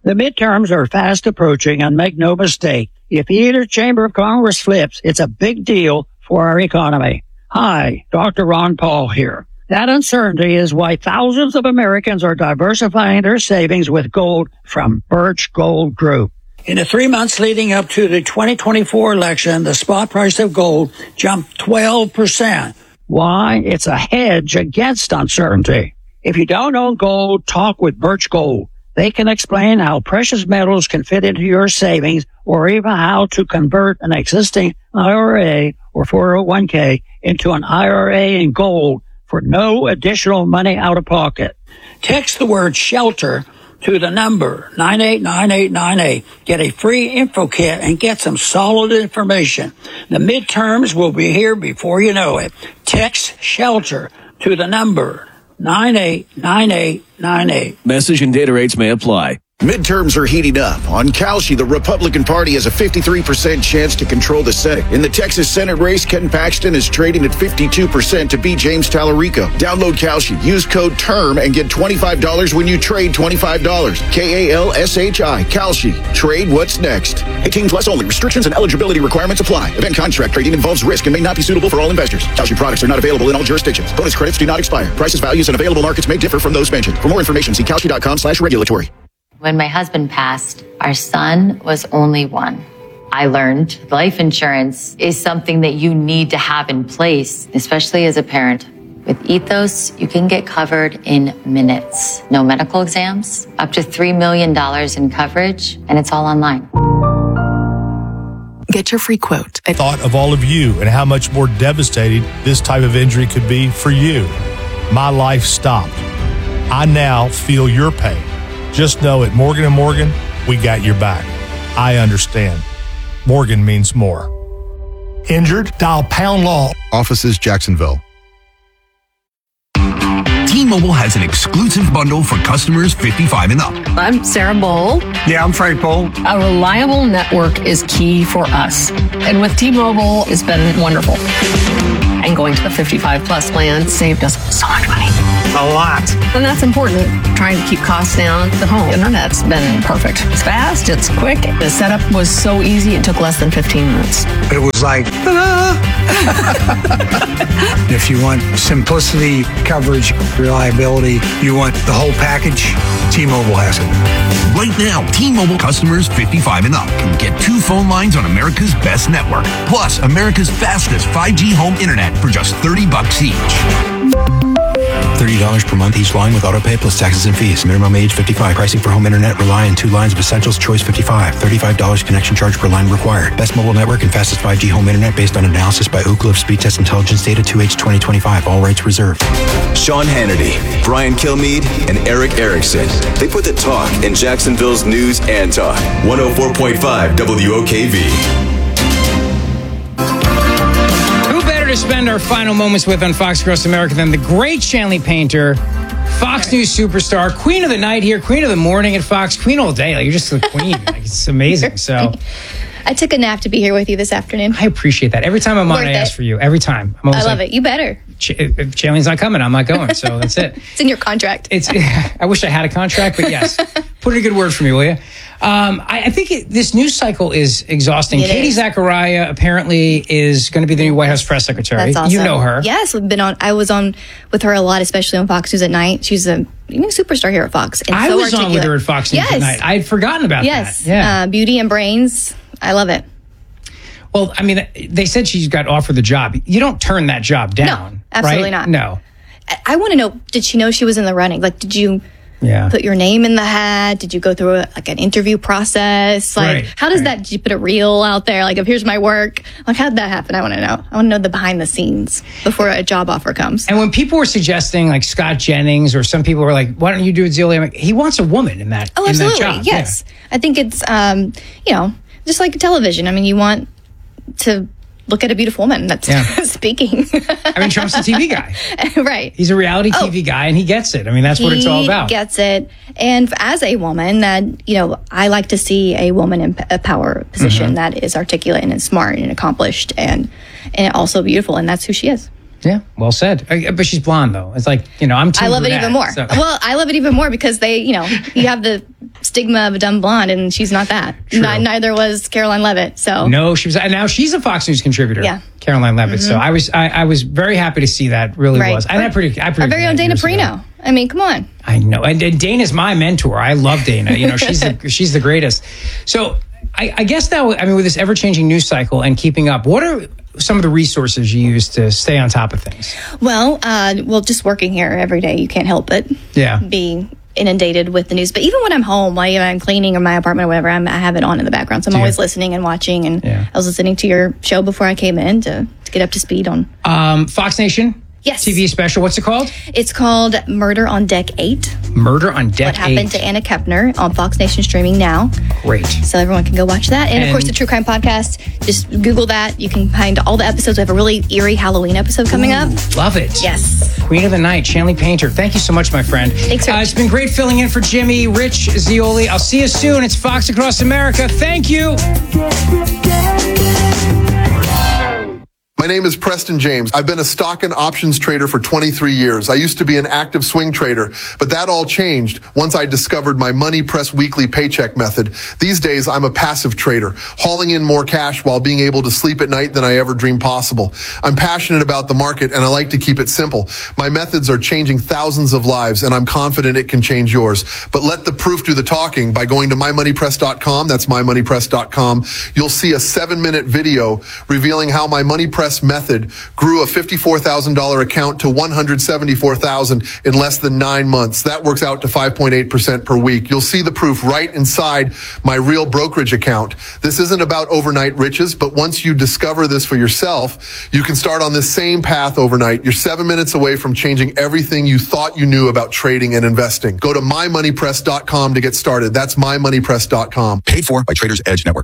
The midterms are fast approaching, and make no mistake, if either chamber of Congress flips, it's a big deal for our economy. Hi, Dr. Ron Paul here. That uncertainty is why thousands of Americans are diversifying their savings with gold from Birch Gold Group. In the 3 months leading up to the 2024 election, the spot price of gold jumped 12%. Why? It's a hedge against uncertainty. If you don't own gold, talk with Birch Gold. They can explain how precious metals can fit into your savings, or even how to convert an existing IRA or 401k into an IRA in gold for no additional money out of pocket. Text the word SHELTER to the number 989898. Get a free info kit and get some solid information. The midterms will be here before you know it. Text SHELTER to the number 989898. Message and data rates may apply. Midterms are heating up. On Kalshi, the Republican Party has a 53% chance to control the Senate. In the Texas Senate race, Ken Paxton is trading at 52% to beat James Tallarico. Download Kalshi, use code TERM, and get $25 when you trade $25. KALSHI, Kalshi. Trade what's next. 18 plus only. Restrictions and eligibility requirements apply. Event contract trading involves risk and may not be suitable for all investors. Kalshi products are not available in all jurisdictions. Bonus credits do not expire. Prices, values, and available markets may differ from those mentioned. For more information, see Kalshi.com/regulatory. When my husband passed, our son was only one. I learned life insurance is something that you need to have in place, especially as a parent. With Ethos, you can get covered in minutes. No medical exams, up to $3 million in coverage, and it's all online. Get your free quote. I thought of all of you and how much more devastating this type of injury could be for you. My life stopped. I now feel your pain. Just know at Morgan & Morgan, we got your back. I understand. Morgan means more. Injured? Dial pound law. Offices Jacksonville. T-Mobile has an exclusive bundle for customers 55 and up. I'm Sarah Bowl. Yeah, I'm Frank Bowl. A reliable network is key for us. And with T-Mobile, it's been wonderful. And going to the 55 plus plan saved us so much money. A lot. And that's important, trying to keep costs down. The home internet's been perfect. It's fast, it's quick. The setup was so easy, it took less than 15 minutes. It was like, ta-da! If you want simplicity, coverage, reliability, you want the whole package, T-Mobile has it. Right now, T-Mobile customers 55 and up can get 2 phone lines on America's best network, plus America's fastest 5G home internet for just $30 each. $30 per month each line with autopay plus taxes and fees. Minimum age 55. Pricing for home internet rely on 2 lines of Essentials Choice 55. $35 connection charge per line required. Best mobile network and fastest 5G home internet based on analysis by Ookla of Speed Test Intelligence Data 2H 2025. All rights reserved. Sean Hannity, Brian Kilmeade, and Eric Erickson. They put the talk in Jacksonville's news and talk. 104.5 WOKV. To spend our final moments with on Fox Across America than the great Shanley Painter, Fox News superstar, queen of the night here, queen of the morning at Fox, queen all day. Like, you're just the queen. Like, it's amazing. So I took a nap to be here with you this afternoon. I appreciate that. Every time I'm on, I ask for you. Every time. I love it. You better. If Shanley's not coming, I'm not going. So that's it. It's in your contract. I wish I had a contract, but yes. Put in a good word for me, will you? I think this news cycle is exhausting. Katie Zachariah apparently is going to be the new White House press secretary. That's awesome. You know her. Yes, I was on with her a lot, especially on Fox News at night. She's a superstar here at Fox. And I was on with her at Fox News at night. I had forgotten about that. Yeah. Beauty and brains. I love it. Well, I mean, they said she got offered the job. You don't turn that job down. No, absolutely right? not. No. I want to know, did she know she was in the running? Like, did you put your name in the hat? Did you go through an interview process? Like, how does that, did you put a reel out there? Like, here's my work. Like, how did that happen? I want to know. I want to know the behind the scenes before a job offer comes. And when people were suggesting, like, Scott Jennings, or some people were like, why don't you do it, Zelia? I'm like, he wants a woman in that, absolutely. In that job. Yes. Yeah. I think it's, just like television. I mean, you want to look at a beautiful woman that's speaking. I mean, Trump's a TV guy. Right. He's a reality TV guy, and he gets it. I mean, that's what it's all about. He gets it. And as a woman, that, I like to see a woman in a power position that is articulate and smart and accomplished and also beautiful. And that's who she is. Yeah, well said. But she's blonde, though. It's like, I'm too I love brunette, it even more. So. Well, I love it even more because they, you have the stigma of a dumb blonde, and she's not that. Neither was Caroline Levitt. So no, she was. And now she's a Fox News contributor. Yeah, Caroline Levitt. So I was very happy to see that. Really was. And I pretty our very own Dana Perino. I mean, come on. I know, and Dana's my mentor. I love Dana. You know, she's the greatest. So I guess now, I mean, with this ever-changing news cycle and keeping up, what are some of the resources you use to stay on top of things? Well, just working here every day, you can't help but be inundated with the news. But even when I'm home, while I'm cleaning or my apartment or whatever, I have it on in the background. So I'm always listening and watching. And I was listening to your show before I came in to get up to speed on Fox Nation. Yes. TV special. What's it called? It's called Murder on Deck 8. Murder on Deck 8. What happened to Anna Kepner on Fox Nation streaming now. Great. So everyone can go watch that. And of course, the True Crime Podcast. Just Google that. You can find all the episodes. We have a really eerie Halloween episode coming up. Love it. Yes. Queen of the Night, Shanley Painter. Thank you so much, my friend. Thanks, sir. It's been great filling in for Jimmy, Rich Zioli. I'll see you soon. It's Fox Across America. Thank you. My name is Preston James. I've been a stock and options trader for 23 years. I used to be an active swing trader, but that all changed once I discovered my Money Press weekly paycheck method. These days, I'm a passive trader, hauling in more cash while being able to sleep at night than I ever dreamed possible. I'm passionate about the market, and I like to keep it simple. My methods are changing thousands of lives, and I'm confident it can change yours. But let the proof do the talking by going to mymoneypress.com. That's mymoneypress.com. You'll see a 7-minute video revealing how my Money Press method grew a $54,000 account to $174,000 in less than 9 months. That works out to 5.8% per week. You'll see the proof right inside my real brokerage account. This isn't about overnight riches, but once you discover this for yourself, you can start on this same path overnight. You're 7 minutes away from changing everything you thought you knew about trading and investing. Go to mymoneypress.com to get started. That's mymoneypress.com. Paid for by Traders Edge Network.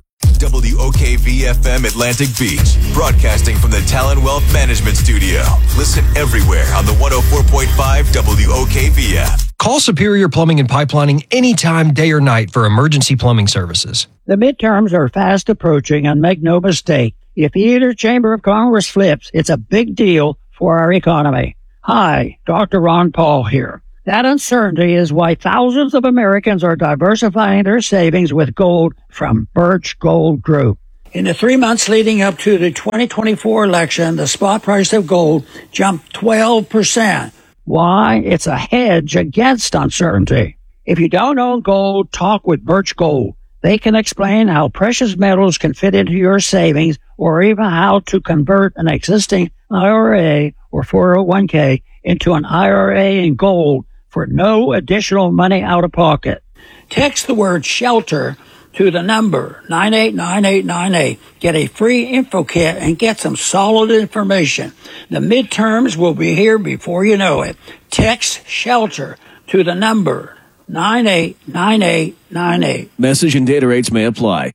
WOKV-FM Atlantic Beach, broadcasting from the Talon Wealth Management Studio. Listen everywhere on the 104.5 WOKV app. Call Superior Plumbing and Pipelining anytime, day or night for emergency plumbing services. The midterms are fast approaching, and make no mistake, if either chamber of Congress flips, it's a big deal for our economy. Hi, Dr. Ron Paul here. That uncertainty is why thousands of Americans are diversifying their savings with gold from Birch Gold Group. In the 3 months leading up to the 2024 election, the spot price of gold jumped 12%. Why? It's a hedge against uncertainty. If you don't own gold, talk with Birch Gold. They can explain how precious metals can fit into your savings, or even how to convert an existing IRA or 401k into an IRA in gold for no additional money out of pocket. Text the word SHELTER to the number 989898. Get a free info kit and get some solid information. The midterms will be here before you know it. Text SHELTER to the number 989898. Message and data rates may apply.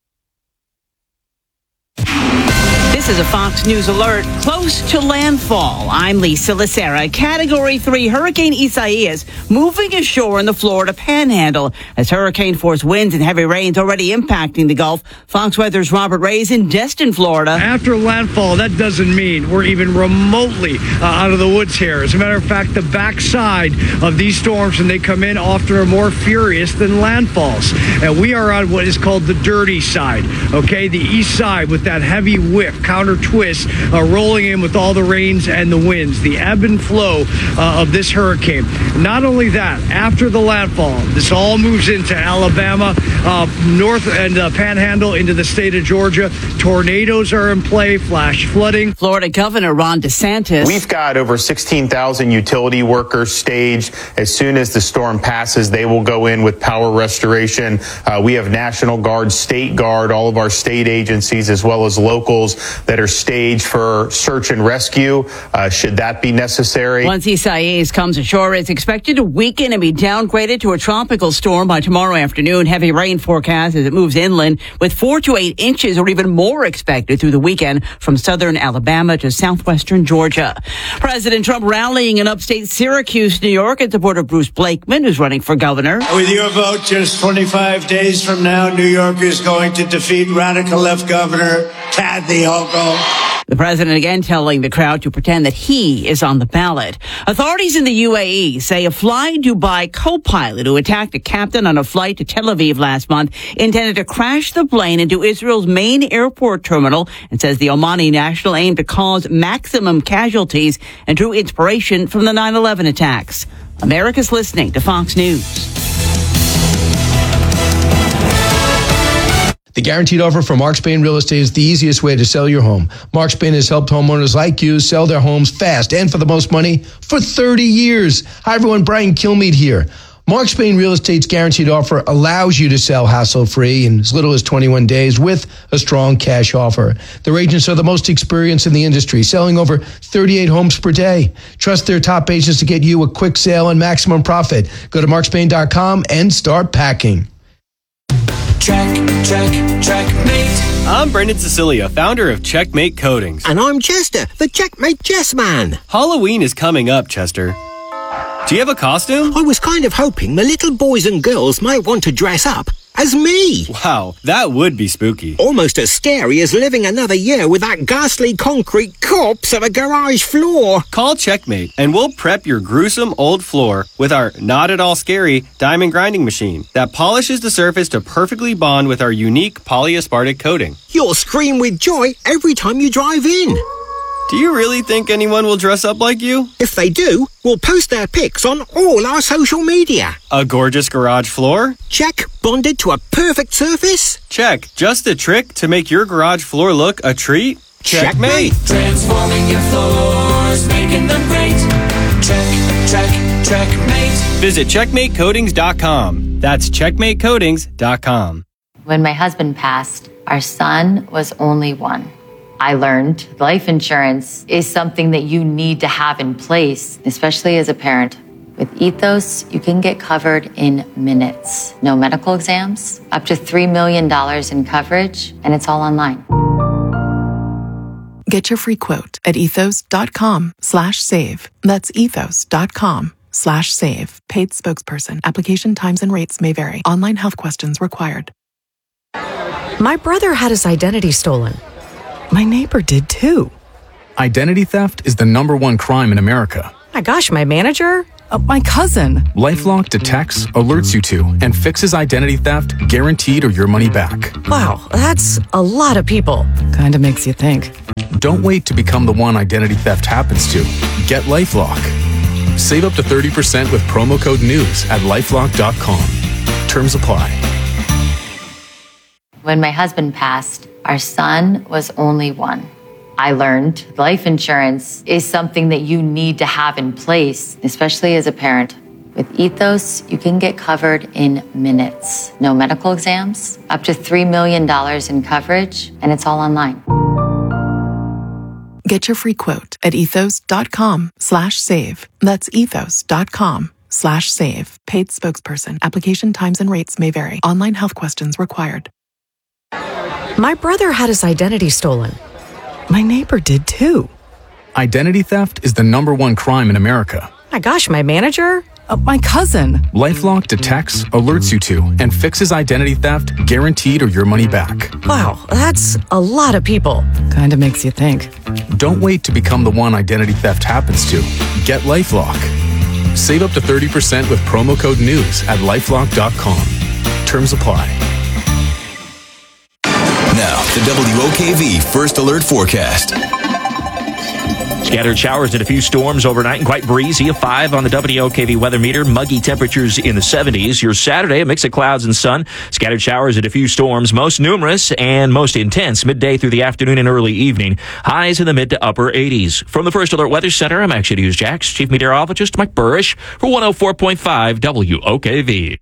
This is a Fox News alert. Close to landfall. I'm Lisa Lacera. Category 3 Hurricane Isaias moving ashore in the Florida Panhandle as hurricane-force winds and heavy rains already impacting the Gulf. Fox Weather's Robert Ray is in Destin, Florida. After landfall, that doesn't mean we're even remotely out of the woods here. As a matter of fact, the backside of these storms, when they come in, often are more furious than landfalls. And we are on what is called the dirty side, okay? The east side with that heavy whip, counter twist, rolling in with all the rains and the winds, the ebb and flow of this hurricane. Not only that, after the landfall, this all moves into Alabama, north and Panhandle into the state of Georgia. Tornadoes are in play, flash flooding. Florida Governor Ron DeSantis. We've got over 16,000 utility workers staged. As soon as the storm passes, they will go in with power restoration. We have National Guard, State Guard, all of our state agencies, as well as locals that are staged for search and rescue, should that be necessary. Once Isaias comes ashore, it's expected to weaken and be downgraded to a tropical storm by tomorrow afternoon. Heavy rain forecast as it moves inland, with 4 to 8 inches or even more expected through the weekend from southern Alabama to southwestern Georgia. President Trump rallying in upstate Syracuse, New York, in support of Bruce Blakeman, who's running for governor. With your vote just 25 days from now, New York is going to defeat radical left Governor Kathy Hochul. The president again telling the crowd to pretend that he is on the ballot. Authorities in the UAE say a Fly Dubai co-pilot who attacked a captain on a flight to Tel Aviv last month intended to crash the plane into Israel's main airport terminal, and says the Omani national aimed to cause maximum casualties and drew inspiration from the 9/11 attacks. America's listening to Fox News. The guaranteed offer from Mark Spain Real Estate is the easiest way to sell your home. Mark Spain has helped homeowners like you sell their homes fast and for the most money for 30 years. Hi, everyone. Brian Kilmeade here. Mark Spain Real Estate's guaranteed offer allows you to sell hassle-free in as little as 21 days with a strong cash offer. Their agents are the most experienced in the industry, selling over 38 homes per day. Trust their top agents to get you a quick sale and maximum profit. Go to markspain.com and start packing. Checkmate. I'm Brendan Cecilia, founder of Checkmate Coatings. And I'm Chester, the Checkmate Chess Man. Halloween is coming up, Chester. Do you have a costume? I was kind of hoping the little boys and girls might want to dress up as me. Wow, that would be spooky. Almost as scary as living another year with that ghastly concrete corpse of a garage floor. Call Checkmate and we'll prep your gruesome old floor with our not at all scary diamond grinding machine that polishes the surface to perfectly bond with our unique polyaspartic coating. You'll scream with joy every time you drive in. Do you really think anyone will dress up like you? If they do, we'll post their pics on all our social media. A gorgeous garage floor? Check. Bonded to a perfect surface? Check. Just a trick to make your garage floor look a treat? Checkmate. Transforming your floors, making them great. Checkmate. Visit checkmatecoatings.com. That's checkmatecoatings.com. When my husband passed, our son was only one. I learned life insurance is something that you need to have in place, especially as a parent. With Ethos, you can get covered in minutes. No medical exams, up to $3 million in coverage, and it's all online. Get your free quote at ethos.com/save. That's ethos.com/save. Paid spokesperson. Application times and rates may vary. Online health questions required. My brother had his identity stolen. My neighbor did too. Identity theft is the #1 crime in America. My gosh, my manager? My cousin. LifeLock detects, alerts you to, and fixes identity theft guaranteed or your money back. Wow, that's a lot of people. Kinda makes you think. Don't wait to become the one identity theft happens to. Get LifeLock. Save up to 30% with promo code NEWS at LifeLock.com. Terms apply. When my husband passed, our son was only one. I learned life insurance is something that you need to have in place, especially as a parent. With Ethos, you can get covered in minutes. No medical exams, up to $3 million in coverage, and it's all online. Get your free quote at ethos.com/save. That's ethos.com/save. Paid spokesperson. Application times and rates may vary. Online health questions required. My brother had his identity stolen. My neighbor did too. Identity theft is the #1 crime in America. My gosh, my manager? My cousin. LifeLock detects, alerts you to, and fixes identity theft guaranteed or your money back. Wow, that's a lot of people. Kinda makes you think. Don't wait to become the one identity theft happens to. Get LifeLock. Save up to 30% with promo code NEWS at LifeLock.com. Terms apply. Now, the WOKV First Alert Forecast. Scattered showers and a few storms overnight and quite breezy. A 5 on the WOKV weather meter. Muggy temperatures in the 70s. Your Saturday, a mix of clouds and sun. Scattered showers and a few storms. Most numerous and most intense midday through the afternoon and early evening. Highs in the mid to upper 80s. From the First Alert Weather Center, I'm Action News Jax. Chief Meteorologist Mike Burrish for 104.5 WOKV.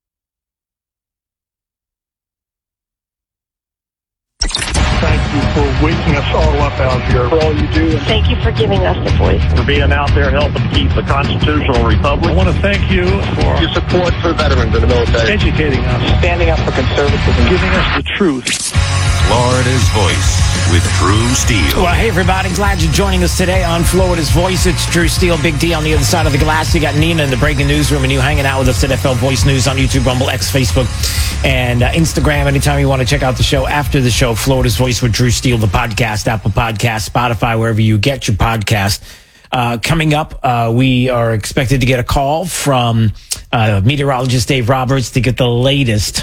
Thank you for waking us all up out here, for all you do. Thank you for giving us the voice. For being out there helping keep the constitutional republic. I want to thank you for your support for veterans in the military. Educating us. Standing up for conservatism. Giving us the truth. Florida's Voice. with Drew Steele. Well, hey, everybody. Glad you're joining us today on Florida's Voice. It's Drew Steele, Big D on the other side of the glass. You got Nina in the breaking newsroom, and you hanging out with us at FL Voice News on YouTube, Rumble, X, Facebook, and Instagram. Anytime you want to check out the show after the show, Florida's Voice with Drew Steele, the podcast, Apple Podcast, Spotify, wherever you get your podcast. Coming up, we are expected to get a call from meteorologist Dave Roberts to get the latest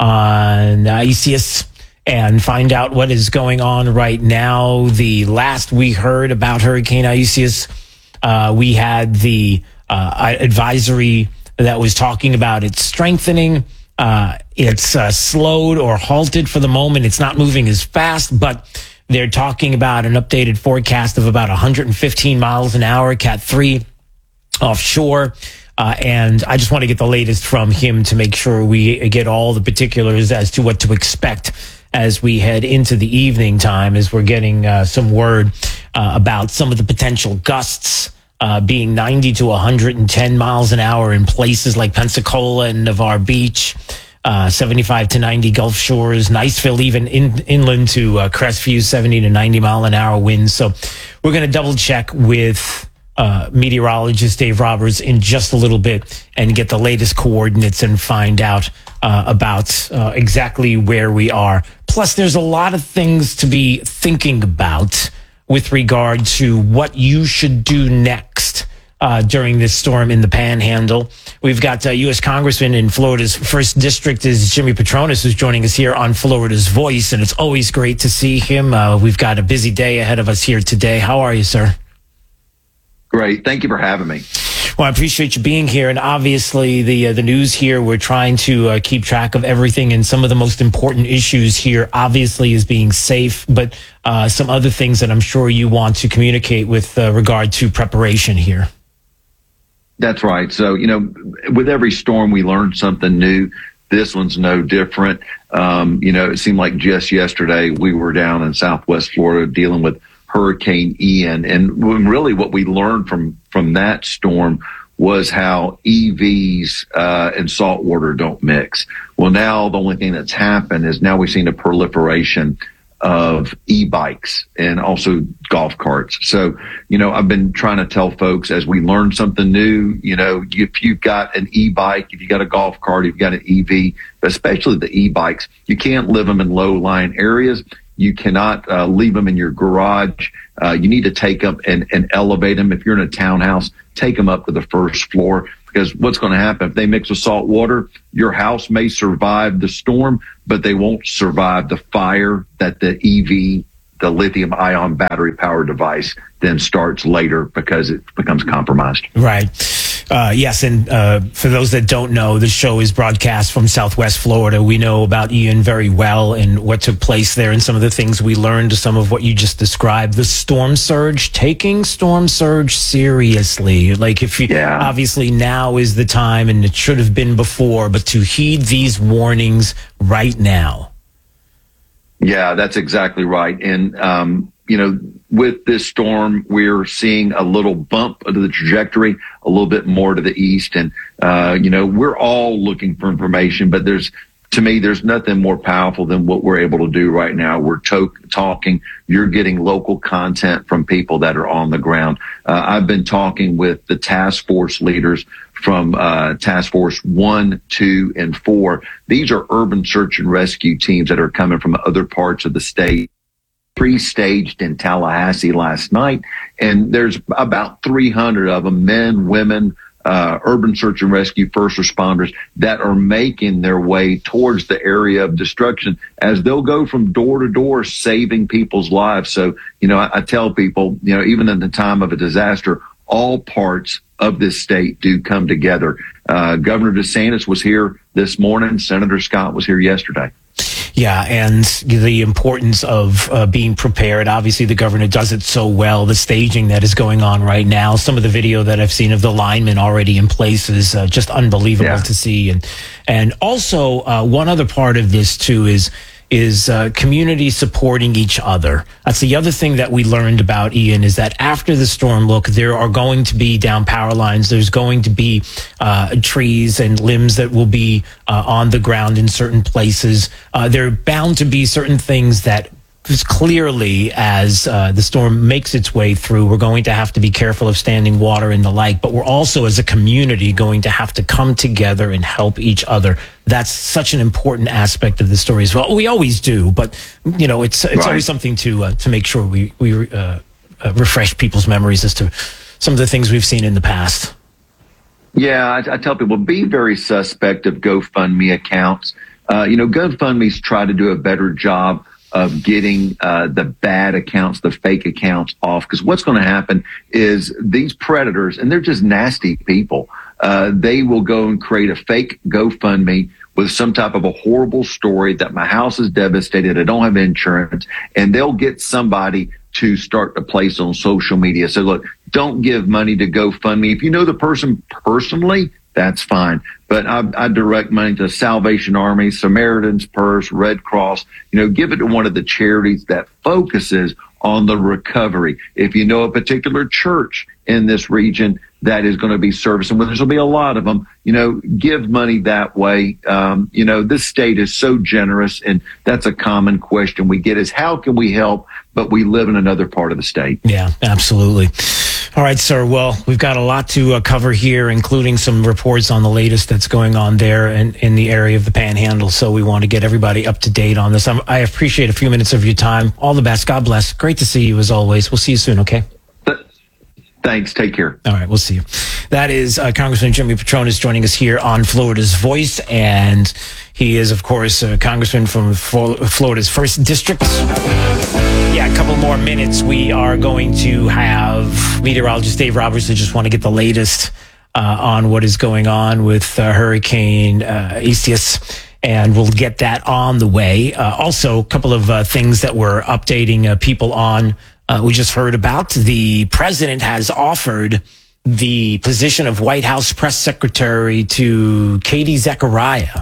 on Isaias and find out what is going on right now. The last we heard about Hurricane Isaias, we had the advisory that was talking about its strengthening. It's slowed or halted for the moment. It's not moving as fast, but they're talking about an updated forecast of about 115 miles an hour, Cat 3 offshore. And I just want to get the latest from him to make sure we get all the particulars as to what to expect as we head into the evening time, as we're getting some word about some of the potential gusts being 90 to 110 miles an hour in places like Pensacola and Navarre Beach, 75 to 90 Gulf Shores, Niceville, even inland to Crestview, 70 to 90 mile an hour winds. So we're going to double check with meteorologist Dave Roberts in just a little bit and get the latest coordinates and find out about exactly where we are. Plus, there's a lot of things to be thinking about with regard to what you should do next during this storm in the Panhandle. We've got U.S. Congressman in Florida's 1st District is Jimmy Patronis, who's joining us here on Florida's Voice, and it's always great to see him. We've got a busy day ahead of us here today. How are you, sir? Great. Thank you for having me. Well, I appreciate you being here. And obviously the news here, we're trying to keep track of everything. And some of the most important issues here obviously is being safe, but some other things that I'm sure you want to communicate with regard to preparation here. That's right. So, with every storm, we learn something new. This one's no different. It seemed like just yesterday we were down in Southwest Florida dealing with Hurricane Ian. And really what we learned from that storm was how EVs and salt water don't mix. Well, now the only thing that's happened is now we've seen a proliferation of e-bikes and also golf carts. So, I've been trying to tell folks as we learn something new, if you've got an e-bike, if you got a golf cart, if you've got an EV, but especially the e-bikes, you can't live them in low-lying areas. You cannot leave them in your garage. You need to take them and elevate them. If you're in a townhouse, take them up to the first floor, because what's going to happen if they mix with salt water, your house may survive the storm, but they won't survive the fire that the EV, the lithium ion battery powered device, then starts later because it becomes compromised. Right. Yes. And for those that don't know, the show is broadcast from Southwest Florida. We know about Ian very well and what took place there and some of the things we learned, some of what you just described. The storm surge, taking storm surge seriously. Like obviously now is the time, and it should have been before, but to heed these warnings right now. Yeah, that's exactly right. And, with this storm, we're seeing a little bump of the trajectory, a little bit more to the east. And, we're all looking for information, but to me, there's nothing more powerful than what we're able to do right now. We're talking, you're getting local content from people that are on the ground. I've been talking with the task force leaders from Task Force 1, 2, and 4. These are urban search and rescue teams that are coming from other parts of the state. Pre-staged in Tallahassee last night, and there's about 300 of them, men, women, urban search and rescue first responders that are making their way towards the area of destruction as they'll go from door to door saving people's lives. So, I tell people, even in the time of a disaster, all parts of this state do come together. Governor DeSantis was here this morning. Senator Scott was here yesterday. Yeah, and the importance of being prepared. Obviously, the governor does it so well. The staging that is going on right now, some of the video that I've seen of the linemen already in place is just unbelievable to see. And also, one other part of this, too, is community supporting each other. That's the other thing that we learned about Ian, is that after the storm, there are going to be down power lines. There's going to be trees and limbs that will be on the ground in certain places. There are bound to be certain things that clearly, as the storm makes its way through, we're going to have to be careful of standing water and the like, but we're also, as a community, going to have to come together and help each other. That's such an important aspect of the story as well. We always do, but it's always something to make sure we refresh people's memories as to some of the things we've seen in the past. Yeah, I tell people, be very suspect of GoFundMe accounts. GoFundMe's try to do a better job of getting the bad accounts, the fake accounts off. Because what's going to happen is these predators, and they're just nasty people, they will go and create a fake GoFundMe with some type of a horrible story that my house is devastated, I don't have insurance, and they'll get somebody to start to place on social media. So look, don't give money to GoFundMe. If you know the person personally, that's fine. But I direct money to Salvation Army, Samaritan's Purse, Red Cross. Give it to one of the charities that focuses on the recovery. If you know a particular church in this region that is going to be servicing, well, there's going to be a lot of them, give money that way. This state is so generous, and that's a common question we get is how can we help, but we live in another part of the state. Yeah, absolutely. All right, sir. Well, we've got a lot to cover here, including some reports on the latest that's going on there in the area of the Panhandle. So we want to get everybody up to date on this. I appreciate a few minutes of your time. All the best. God bless. Great to see you as always. We'll see you soon, okay? Thanks. Take care. All right. We'll see you. That is Congressman Jimmy Patronis joining us here on Florida's Voice. And he is, of course, a congressman from Florida's 1st District. Yeah, a couple more minutes. We are going to have meteorologist Dave Roberts. I just want to get the latest on what is going on with Hurricane Isaias, and we'll get that on the way. Also, a couple of things that we're updating people on. We just heard about the president has offered the position of White House press secretary to Katie Zechariah.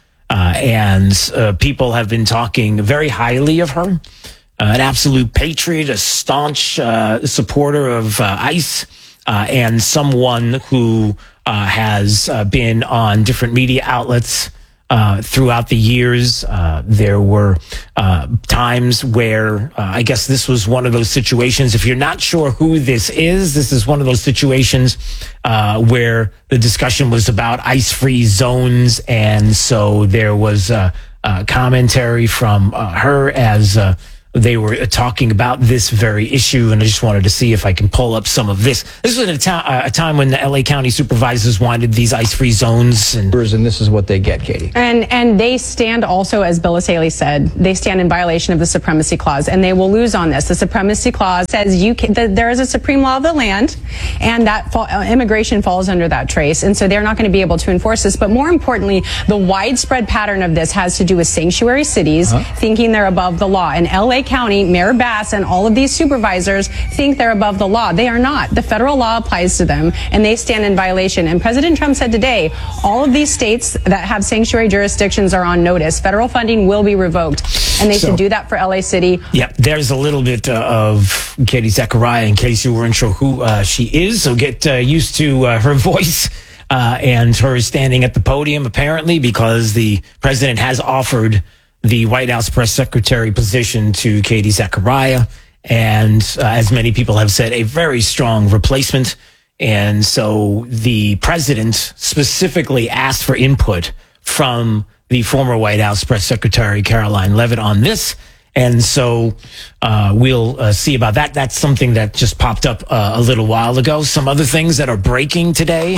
And people have been talking very highly of her. An absolute patriot, a staunch supporter of ICE, and someone who has been on different media outlets throughout the years. There were times where I guess this was one of those situations. If you're not sure who this is one of those situations where the discussion was about ICE-free zones. And so there was commentary from her as they were talking about this very issue, and I just wanted to see if I can pull up some of this. This was a time when the LA County supervisors wanted these ice-free zones. And this is what they get, Katie. And they stand also, as Bill Haley said, they stand in violation of the Supremacy Clause, and they will lose on this. The Supremacy Clause says there is a supreme law of the land, and that immigration falls under that trace, and so they're not going to be able to enforce this. But more importantly, the widespread pattern of this has to do with sanctuary cities thinking they're above the law. And LA County, Mayor Bass, and all of these supervisors think they're above the law. They are not. The federal law applies to them, and they stand in violation. And President Trump said today, all of these states that have sanctuary jurisdictions are on notice. Federal funding will be revoked, and they should do that for LA City. Yeah, there's a little bit of Katie Zechariah in case you weren't sure who she is. So get used to her voice and her standing at the podium, apparently, because the president has offered the White House press secretary position to Katie Zechariah. And as many people have said, a very strong replacement. And so the president specifically asked for input from the former White House press secretary, Caroline Leavitt, on this. And so we'll see about that. That's something that just popped up a little while ago. Some other things that are breaking today,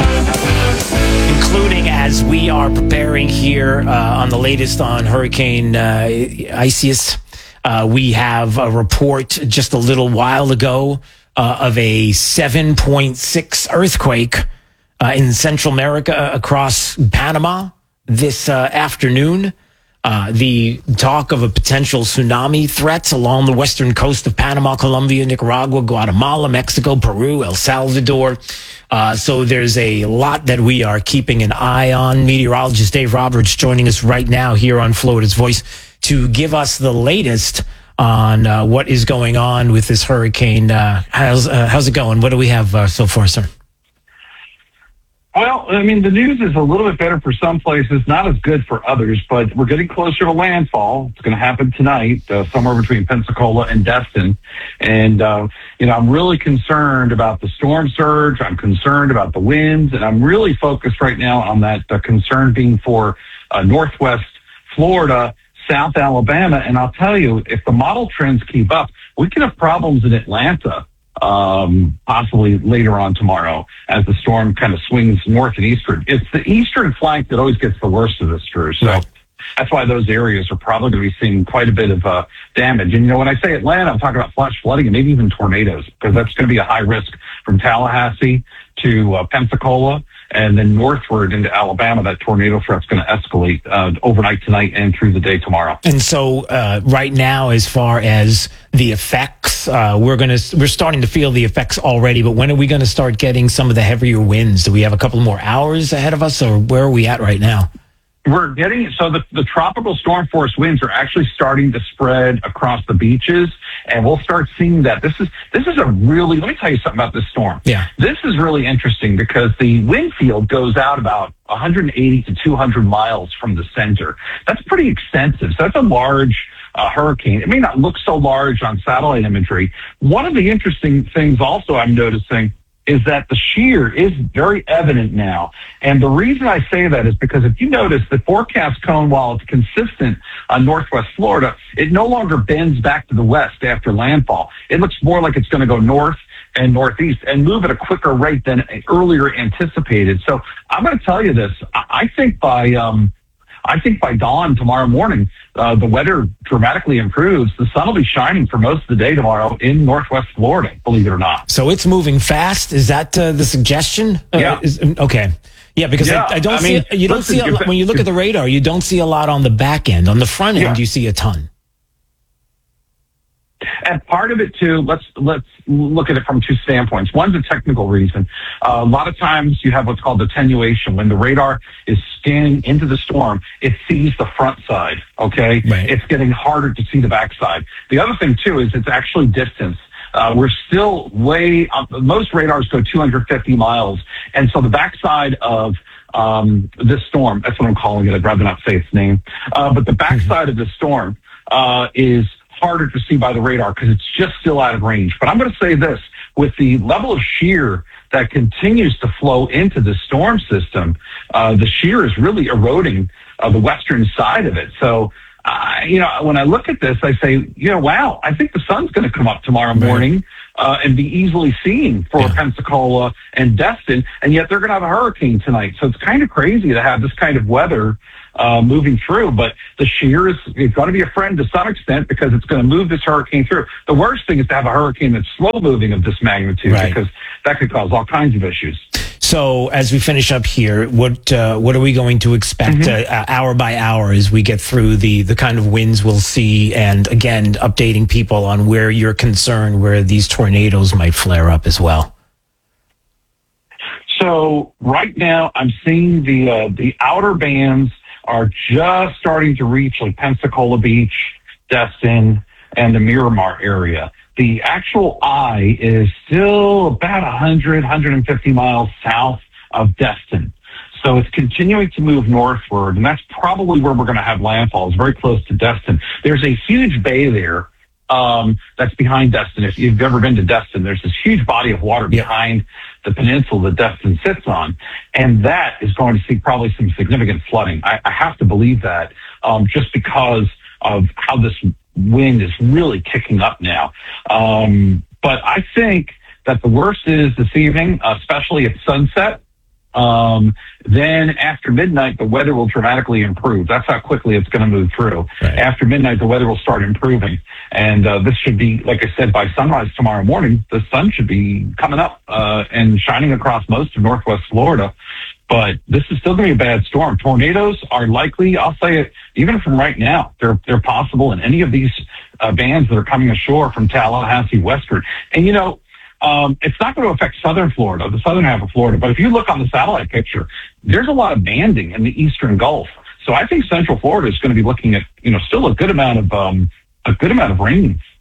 including as we are preparing here on the latest on Hurricane Isaias. We have a report just a little while ago of a 7.6 earthquake in Central America across Panama this afternoon. The talk of a potential tsunami threat along the western coast of Panama, Colombia, Nicaragua, Guatemala, Mexico, Peru, El Salvador. So there's a lot that we are keeping an eye on. Meteorologist Dave Roberts joining us right now here on Florida's Voice to give us the latest on what is going on with this hurricane. How's it going? What do we have so far, sir? Well, I mean, the news is a little bit better for some places, not as good for others, but we're getting closer to landfall. It's going to happen tonight, somewhere between Pensacola and Destin. And, I'm really concerned about the storm surge. I'm concerned about the winds, and I'm really focused right now on that concern being for Northwest Florida, South Alabama. And I'll tell you, if the model trends keep up, we could have problems in Atlanta. Possibly later on tomorrow as the storm kind of swings north and eastward. It's the eastern flank that always gets the worst of this, Drew. So that's why those areas are probably going to be seeing quite a bit of damage. And, when I say Atlanta, I'm talking about flash flooding and maybe even tornadoes, because that's going to be a high risk from Tallahassee to Pensacola and then northward into Alabama. That tornado threat's going to escalate overnight tonight and through the day tomorrow. And so right now, as far as the effects, we're starting to feel the effects already, but when are we going to start getting some of the heavier winds? Do we have a couple more hours ahead of us, or where are we at right now? We're getting, so the tropical storm force winds are actually starting to spread across the beaches, and we'll start seeing that. This is a really, let me tell you something about this storm. Yeah. This is really interesting because the wind field goes out about 180 to 200 miles from the center. That's pretty extensive. So that's a large hurricane. It may not look so large on satellite imagery. One of the interesting things also I'm noticing is that the shear is very evident now. And the reason I say that is because if you notice the forecast cone, while it's consistent on Northwest Florida, it no longer bends back to the west after landfall. It looks more like it's going to go north and northeast and move at a quicker rate than earlier anticipated. So I'm going to tell you this. I think by dawn tomorrow morning, the weather dramatically improves. The sun will be shining for most of the day tomorrow in Northwest Florida, believe it or not. So it's moving fast. Is that the suggestion? Yeah. Okay. Yeah, because I don't see, you don't see a lot, when you look at the radar, you don't see a lot on the back end. On the front end, you see a ton. And part of it too, let's look at it from two standpoints. One's a technical reason. A lot of times you have what's called attenuation. When the radar is scanning into the storm, it sees the front side. Okay, right. It's getting harder to see the backside. The other thing too is it's actually distance. We're still way up. Most radars go 250 miles, and so the backside of this storm, that's what I'm calling it. I'd rather not say its name, but the backside of the storm is harder to see by the radar because it's just still out of range. But I'm going to say this, with the level of shear that continues to flow into the storm system, the shear is really eroding the western side of it. So, when I look at this, I say, wow, I think the sun's going to come up tomorrow morning and be easily seen for Pensacola and Destin, and yet they're going to have a hurricane tonight. So it's kind of crazy to have this kind of weather moving through, but the shear is going to be a friend to some extent because it's going to move this hurricane through. The worst thing is to have a hurricane that's slow moving of this magnitude, because that could cause all kinds of issues. So as we finish up here, what are we going to expect hour by hour as we get through the kind of winds we'll see, and again, updating people on where you're concerned, where these tornadoes might flare up as well? So right now I'm seeing the outer bands are just starting to reach like Pensacola Beach, Destin, and the Miramar area. The actual eye is still about 100, 150 miles south of Destin. So it's continuing to move northward, and that's probably where we're going to have landfall. It's very close to Destin. There's a huge bay there that's behind Destin. If you've ever been to Destin, there's this huge body of water behind the peninsula that Destin sits on, and that is going to see probably some significant flooding. I have to believe that just because of how this wind is really kicking up now. But I think that the worst is this evening, especially at sunset. Then after midnight, the weather will dramatically improve. That's how quickly it's going to move through. Right. After midnight, the weather will start improving. And this should be, like I said, by sunrise tomorrow morning, the sun should be coming up and shining across most of Northwest Florida. But this is still going to be a bad storm. Tornadoes are likely, I'll say it, even from right now, they're possible in any of these bands that are coming ashore from Tallahassee westward. And, it's not going to affect southern Florida, the southern half of Florida. But if you look on the satellite picture, there's a lot of banding in the eastern Gulf. So I think central Florida is going to be looking at, still a good amount of rain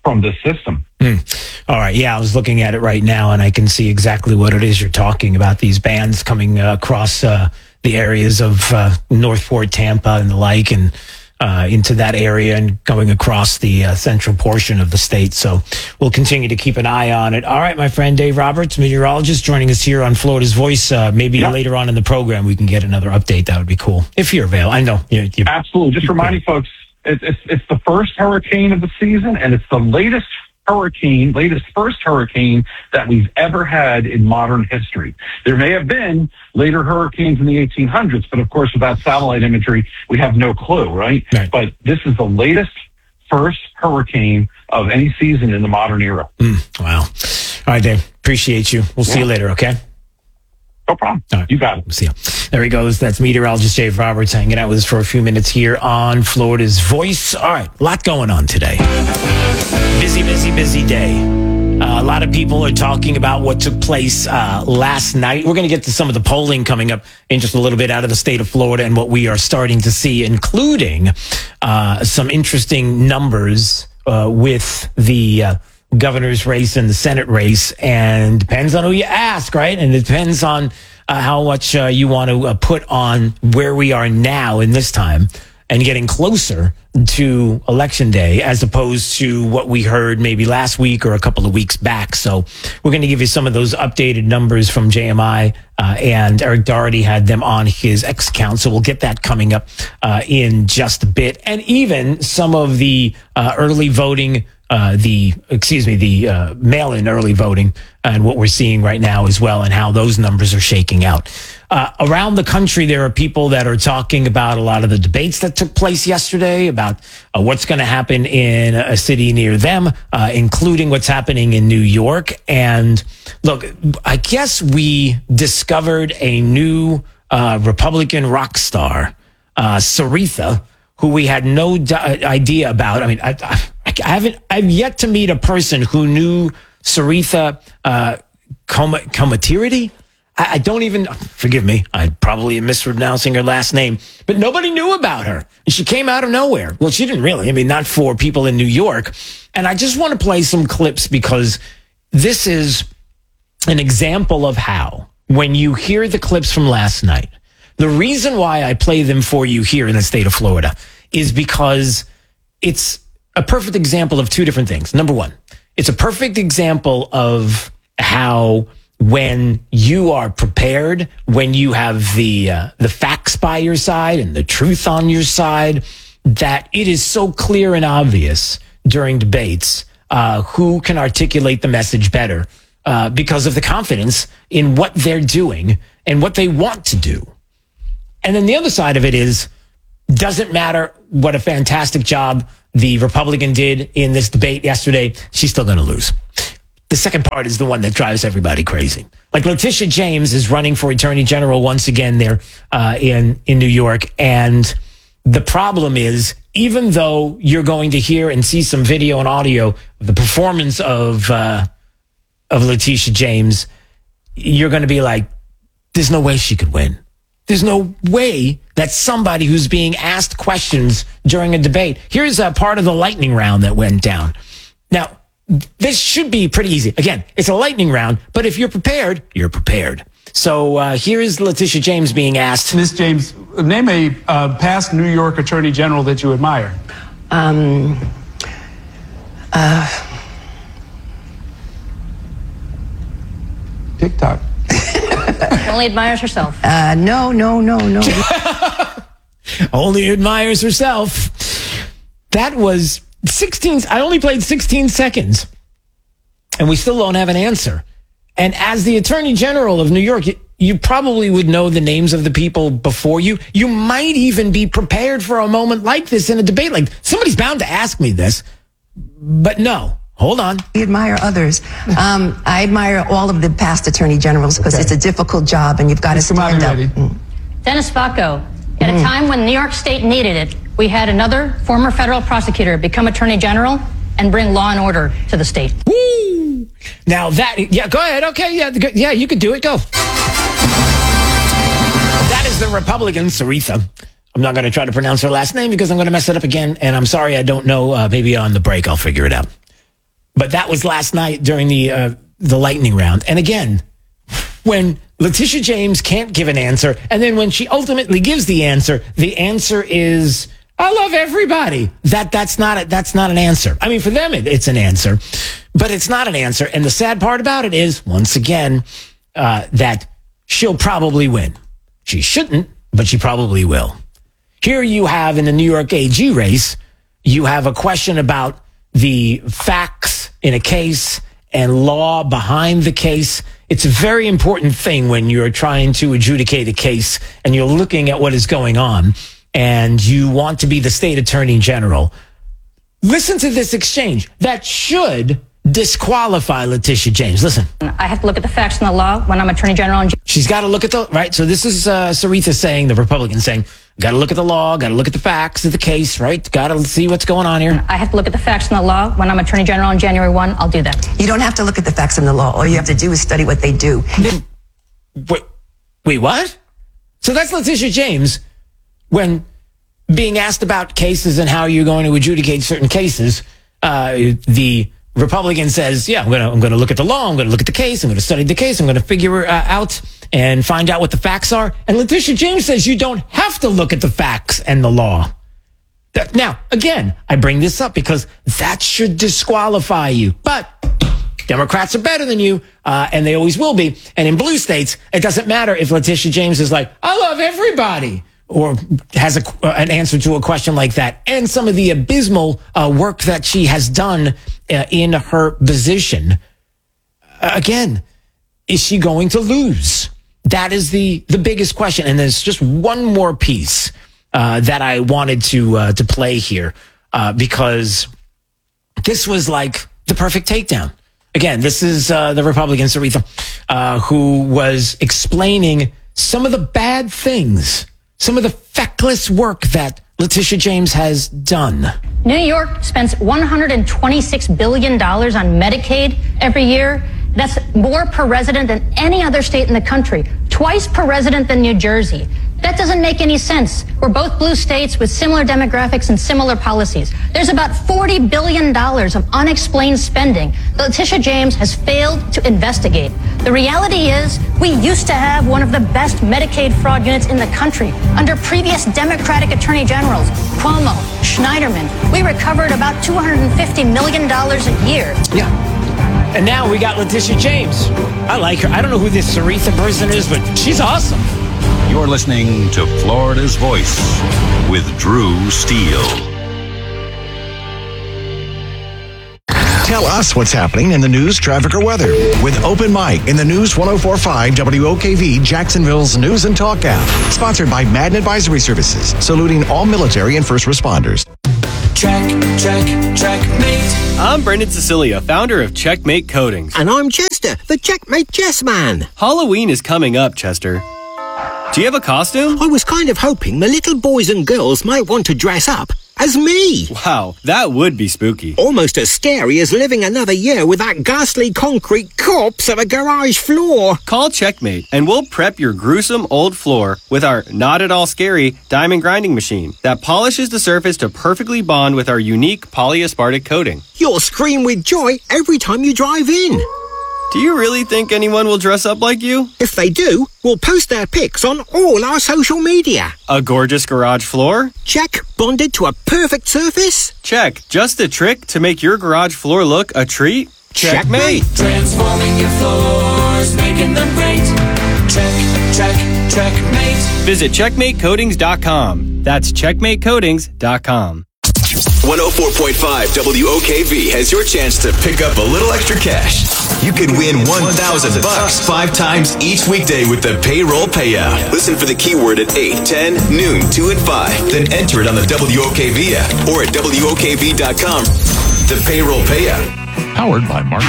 from this system. All right. Yeah, I was looking at it right now, and I can see exactly what it is you're talking about. These bands coming across the areas of Northport, Tampa, and the like, and into that area and going across the central portion of the state. So we'll continue to keep an eye on it. All right, my friend Dave Roberts, meteorologist, joining us here on Florida's Voice. Maybe later on in the program we can get another update. That would be cool if you're available. I know. Absolutely. Just reminding folks, it's the first hurricane of the season, and it's the latest first hurricane that we've ever had in modern history. There may have been later hurricanes in the 1800s, but of course, without satellite imagery, we have no clue, right? But this is the latest first hurricane of any season in the modern era. Wow. All right, Dave. Appreciate you. We'll see you later, okay? No problem. Right. You got it. See you. There he goes. That's meteorologist Dave Roberts hanging out with us for a few minutes here on Florida's Voice. All right, a lot going on today. Busy day. A lot of people are talking about what took place last night. We're going to get to some of the polling coming up in just a little bit out of the state of Florida and what we are starting to see, including some interesting numbers with the governor's race and the Senate race, and depends on who you ask, right? And it depends on how much you want to put on where we are now in this time and getting closer to Election Day as opposed to what we heard maybe last week or a couple of weeks back. So we're going to give you some of those updated numbers from JMI, and Eric Doherty had them on his X account. So we'll get that coming up in just a bit. And even some of the early voting, the mail-in early voting and what we're seeing right now as well, and how those numbers are shaking out. Around the country, there are people that are talking about a lot of the debates that took place yesterday, about what's going to happen in a city near them, including what's happening in New York. And look, I guess we discovered a new Republican rock star, Sarita, who we had no idea about. I mean, I've yet to meet a person who knew Sarita Comatirity. I don't even, forgive me, I probably am mispronouncing her last name, but nobody knew about her. And she came out of nowhere. Well, she didn't really. I mean, not for people in New York. And I just want to play some clips because this is an example of how, when you hear the clips from last night, the reason why I play them for you here in the state of Florida is because it's a perfect example of two different things. Number one, it's a perfect example of how when you are prepared, when you have the facts by your side and the truth on your side, that it is so clear and obvious during debates who can articulate the message better because of the confidence in what they're doing and what they want to do. And then the other side of it is, doesn't matter what a fantastic job the Republican did in this debate yesterday, she's still going to lose. The second part is the one that drives everybody crazy. Like Letitia James is running for Attorney General once again there in New York. And the problem is, even though you're going to hear and see some video and audio of the performance of Letitia James, you're going to be like, there's no way she could win. There's no way that somebody who's being asked questions during a debate. Here's a part of the lightning round that went down. Now, this should be pretty easy. Again, it's a lightning round, but if you're prepared, you're prepared. So here is Letitia James being asked. Ms. James, name a past New York Attorney General that you admire. TikTok. Only admires herself. No. Only admires herself. That was 16. I only played 16 seconds. And we still don't have an answer. And as the Attorney General of New York, you probably would know the names of the people before you. You might even be prepared for a moment like this in a debate. Like, somebody's bound to ask me this. But no. Hold on. I admire others. I admire all of the past attorney generals because it's a difficult job and you've got to stand up. Dennis Bacco. At a time when New York State needed it, we had another former federal prosecutor become attorney general and bring law and order to the state. Woo! Now that, go ahead. Okay, yeah, you could do it. Go. That is the Republican, Sarita. I'm not going to try to pronounce her last name because I'm going to mess it up again. And I'm sorry, I don't know. Maybe on the break, I'll figure it out. But that was last night during the lightning round. And again, when Letitia James can't give an answer, and then when she ultimately gives the answer is, I love everybody. That's not an answer. I mean, for them, it's an answer, but it's not an answer. And the sad part about it is, once again, that she'll probably win. She shouldn't, but she probably will. Here you have in the New York AG race, you have a question about the facts in a case and law behind the case. It's a very important thing when you're trying to adjudicate a case and you're looking at what is going on and you want to be the state attorney general. Listen to this exchange that should disqualify Letitia James. Listen. I have to look at the facts and the law when I'm attorney general. She's got to look at right? So this is Sarita saying, the Republican saying, got to look at the law, got to look at the facts of the case, right? Got to see what's going on here. I have to look at the facts and the law when I'm attorney general on January 1. I'll do that. You don't have to look at the facts and the law. All you have to do is study what they do. Wait, what? So that's Letitia James when being asked about cases and how you're going to adjudicate certain cases. The Republican says, yeah, I'm going to look at the law. I'm going to look at the case. I'm going to study the case. I'm going to figure out and find out what the facts are. And Letitia James says you don't have to look at the facts and the law. Now, again, I bring this up because that should disqualify you. But Democrats are better than you, and they always will be. And in blue states, it doesn't matter if Letitia James is like, I love everybody, or has an answer to a question like that. And some of the abysmal work that she has done in her position. Again, is she going to lose? That is the biggest question. And there's just one more piece that I wanted to play here because this was like the perfect takedown. Again, this is the Republican Sarita who was explaining some of the bad things, some of the feckless work that Letitia James has done. New York spends $126 billion on Medicaid every year. That's more per resident than any other state in the country, twice per resident than New Jersey. That doesn't make any sense. We're both blue states with similar demographics and similar policies. There's about $40 billion of unexplained spending that Letitia James has failed to investigate. The reality is we used to have one of the best Medicaid fraud units in the country under previous Democratic attorney generals, Cuomo, Schneiderman. We recovered about $250 million a year. Yeah. And now we got Letitia James. I like her. I don't know who this Sarita person is, but she's awesome. You're listening to Florida's Voice with Drew Steele. Tell us what's happening in the news, traffic, or weather with Open Mic in the News 104.5 WOKV, Jacksonville's News and Talk app. Sponsored by Madden Advisory Services, saluting all military and first responders. Checkmate. I'm Brendan Cecilia, founder of Checkmate Coatings. And I'm Chester, the Checkmate Chess Man. Halloween is coming up, Chester. Do you have a costume? I was kind of hoping the little boys and girls might want to dress up as me. Wow, that would be spooky. Almost as scary as living another year with that ghastly concrete corpse of a garage floor. Call Checkmate and we'll prep your gruesome old floor with our not at all scary diamond grinding machine that polishes the surface to perfectly bond with our unique polyaspartic coating. You'll scream with joy every time you drive in. Do you really think anyone will dress up like you? If they do, we'll post their pics on all our social media. A gorgeous garage floor? Check. Bonded to a perfect surface? Check. Just a trick to make your garage floor look a treat? Checkmate. Transforming your floors, making them great. Checkmate. Visit checkmatecoatings.com. That's checkmatecoatings.com. 104.5 WOKV has your chance to pick up a little extra cash. You could win $1,000 5 times each weekday with the payroll payout. Listen for the keyword at 8, 10, noon, 2, and 5. Then enter it on the WOKV app or at WOKV.com. The payroll payout. Powered by Mark.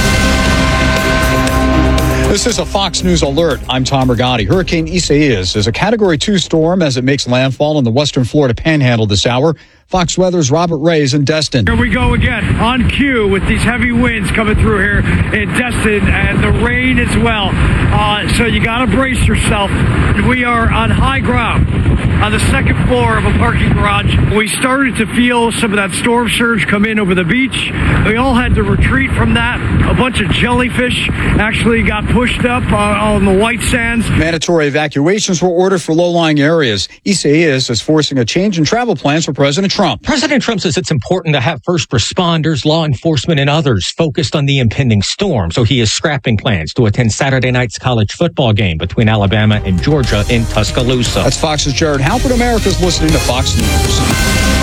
This is a Fox News alert. I'm Tom Rigotti. Hurricane Isaias is a Category 2 storm as it makes landfall in the western Florida panhandle this hour. Fox Weather's Robert Reyes in Destin. Here we go again on cue with these heavy winds coming through here in Destin and the rain as well. So you got to brace yourself. We are on high ground on the second floor of a parking garage. We started to feel some of that storm surge come in over the beach. We all had to retreat from that. A bunch of jellyfish actually got pushed up on the white sands. Mandatory evacuations were ordered for low-lying areas. Isaias is forcing a change in travel plans for President Trump. President Trump says it's important to have first responders, law enforcement, and others focused on the impending storm. So he is scrapping plans to attend Saturday night's college football game between Alabama and Georgia in Tuscaloosa. That's Fox's Jared Halpert. America's listening to Fox News.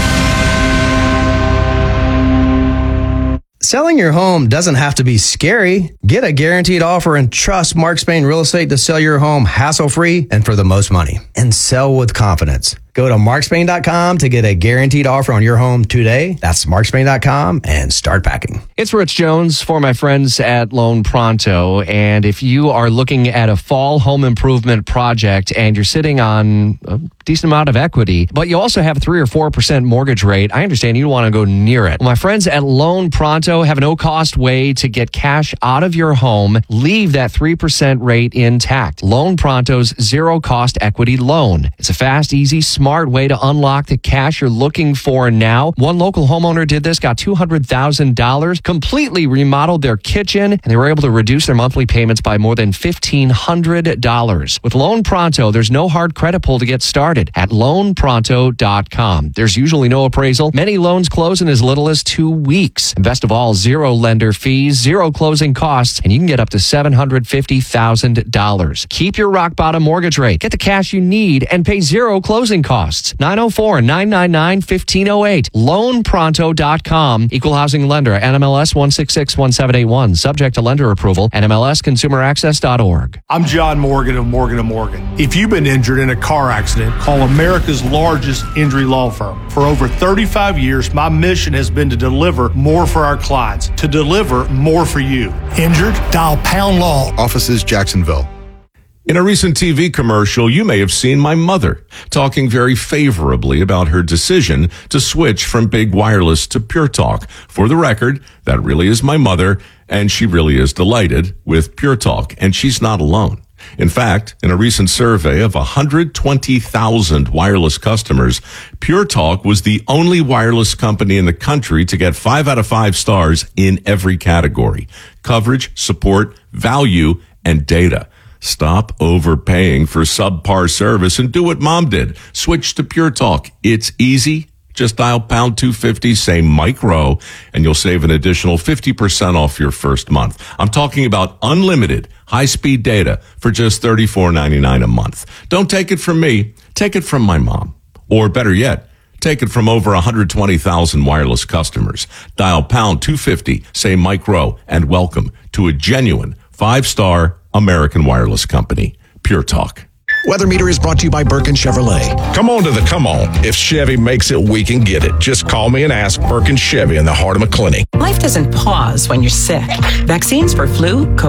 Selling your home doesn't have to be scary. Get a guaranteed offer and trust Mark Spain Real Estate to sell your home hassle-free and for the most money. And sell with confidence. Go to markspain.com to get a guaranteed offer on your home today. That's markspain.com and start packing. It's Rich Jones for my friends at Loan Pronto. And if you are looking at a fall home improvement project and you're sitting on a decent amount of equity, but you also have 3 or 4% mortgage rate, I understand you don't want to go near it. Well, my friends at Loan Pronto have a no-cost way to get cash out of your home. Leave that 3% rate intact. Loan Pronto's zero-cost equity loan. It's a fast, easy, smart way to unlock the cash you're looking for now. One local homeowner did this, got $200,000, completely remodeled their kitchen, and they were able to reduce their monthly payments by more than $1,500. With Loan Pronto, there's no hard credit pull to get started at loanpronto.com. There's usually no appraisal. Many loans close in as little as 2 weeks. And best of all, zero lender fees, zero closing costs, and you can get up to $750,000. Keep your rock bottom mortgage rate. Get the cash you need and pay zero closing costs. 904-999-1508. LoanPronto.com. Equal housing lender. NMLS 1661781. Subject to lender approval. NMLSConsumerAccess.org. I'm John Morgan of Morgan & Morgan. If you've been injured in a car accident, call America's largest injury law firm. For over 35 years, my mission has been to deliver more for our clients, to deliver more for you. Injured? Dial Pound Law. Offices Jacksonville. In a recent TV commercial, you may have seen my mother talking very favorably about her decision to switch from Big Wireless to Pure Talk. For the record, that really is my mother, and she really is delighted with Pure Talk, and she's not alone. In fact, in a recent survey of 120,000 wireless customers, Pure Talk was the only wireless company in the country to get 5 out of 5 stars in every category: coverage, support, value, and data. Stop overpaying for subpar service and do what Mom did. Switch to Pure Talk. It's easy. Just dial pound 250, say Mike Rowe, and you'll save an additional 50% off your first month. I'm talking about unlimited high-speed data for just $34.99 a month. Don't take it from me. Take it from my mom. Or better yet, take it from over 120,000 wireless customers. Dial pound 250, say Mike Rowe, and welcome to a genuine 5-star American wireless company, Pure Talk. Weather Meter is brought to you by Birkin Chevrolet. Come on to the come on. If Chevy makes it, we can get it. Just call me and ask. Birkin Chevy in the heart of McClinney. Life doesn't pause when you're sick. Vaccines for flu,